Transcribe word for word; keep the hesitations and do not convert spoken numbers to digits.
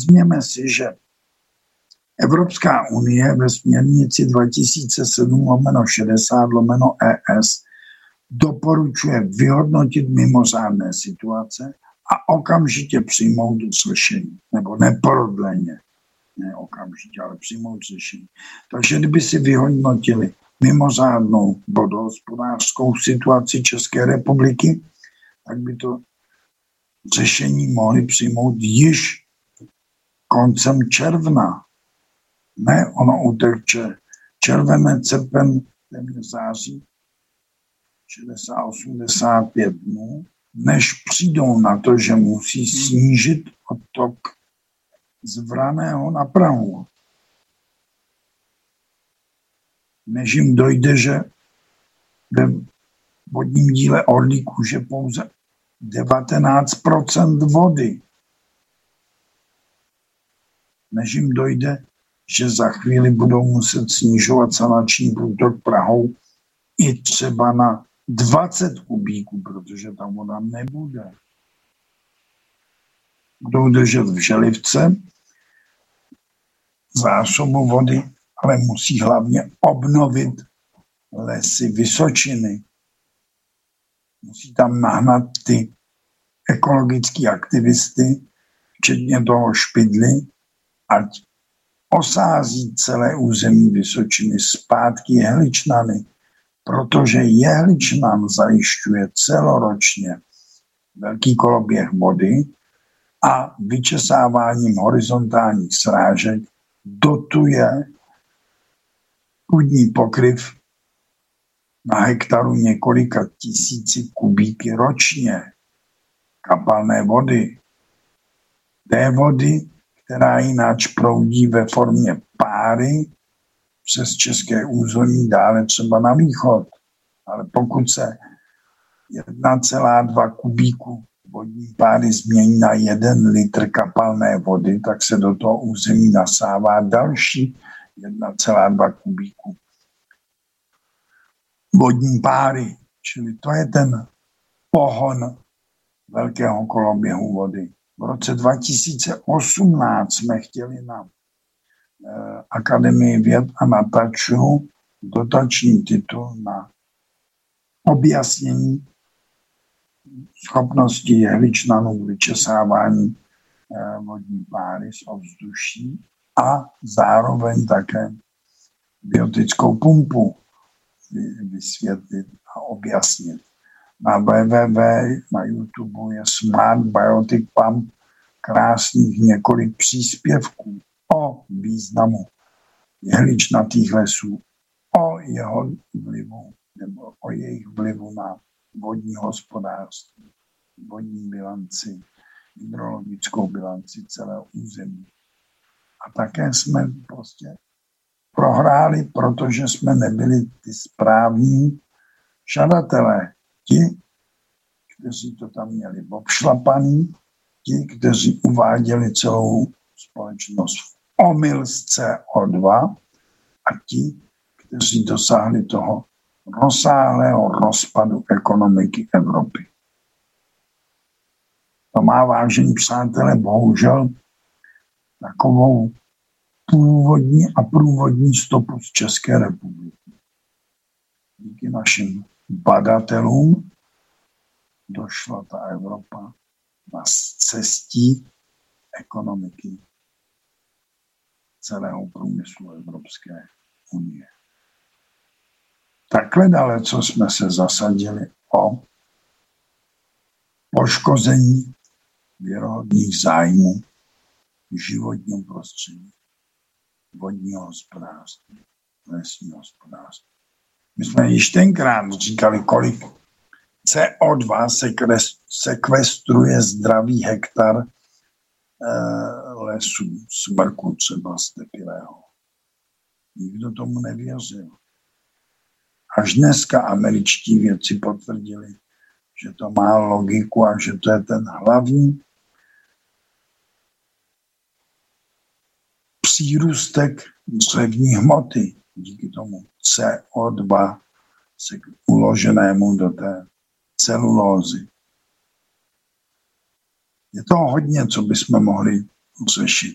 vezměme si, že Evropská unie ve směrnici dva tisíce sedm lomeno šedesát lomeno E S doporučuje vyhodnotit mimořádné situace a okamžitě přijmout řešení, nebo neprodleně, ne okamžitě, ale přijmout řešení. Takže kdyby si vyhodnotili mimořádnou vodohospodářskou situaci České republiky, tak by to řešení mohli přijmout již koncem června. Ne, ono uteče červenec, srpen, téměř září, šedesát osmdesát pět dnů, než přijdou na to, že musí snížit odtok z Vraného na Prahu. Než jim dojde, že ve vodním díle Orlík už je pouze devatenáct procent vody. Než jim dojde, že za chvíli budou muset snižovat sanační průtok Prahou i třeba na dvacet kubíků, protože ta voda nebude. Budou držet v želivce zásobu vody, ale musí hlavně obnovit lesy Vysočiny. Musí tam nahnat ty ekologické aktivisty, včetně toho Špidly, ať osází celé území Vysočiny zpátky jehličnany, protože jehličnan zajišťuje celoročně velký koloběh vody a vyčesáváním horizontálních srážek dotuje půdní pokryv na hektaru několika tisíci kubíky ročně kapalné vody. Té vody, která jináč proudí ve formě páry přes české území dále třeba na východ. Ale pokud se jedna celá dva kubíku vodní páry změní na jeden litr kapalné vody, tak se do toho území nasává další jedna celá dva kubíku vodní páry. Čili to je ten pohon velkého koloběhu vody. V roce dva tisíce osmnáct jsme chtěli na eh, Akademii věd a na TAČu dotační titul na objasnění schopnosti jehličnanů vyčesávání eh, vodní páry z ovzduší a zároveň také biotickou pumpu vysvětlit a objasnit. Na www, na YouTube je Smart Biotic Pump, krásných několik příspěvků o významu jehličnatých lesů, o jeho vlivu nebo o jejich vlivu na vodní hospodářství, vodní bilanci, hydrologickou bilanci celého území. A také jsme prostě prohráli, protože jsme nebyli ty správní žadatelé. Ti, kteří to tam měli obšlapaný, ti, kteří uváděli celou společnost v omyl z C O dva a ti, kteří dosáhli toho rozsáhlého rozpadu ekonomiky Evropy. To má, vážení přátelé, bohužel takovou původní a průvodní stopu z České republiky. Díky našim badatelům došla ta Evropa na cestí ekonomiky celého průmyslu Evropské unie. Takhle dalece jsme se zasadili o poškození věrohodných zájmů životního prostředí, vodního hospodářství, lesního hospodářství. My jsme již tenkrát říkali, kolik C O dva sekvestruje zdravý hektar eh, lesů, smrku třeba stepilého. Nikdo tomu nevěřil. Až dneska američtí vědci potvrdili, že to má logiku a že to je ten hlavní přírůstek dřevní hmoty díky tomu C O dva uloženému do té celulózy. Je to hodně, co bychom mohli řešit.